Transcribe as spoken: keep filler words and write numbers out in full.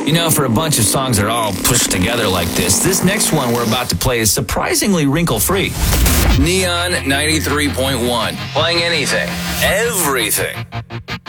You know, for a bunch of songs that are all pushed together like this, this next one we're about to play is surprisingly wrinkle-free. Neon ninety-three point one. Playing anything, everything.